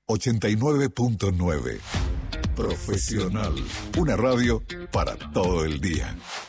89.9. Profesional. Una radio para todo el día.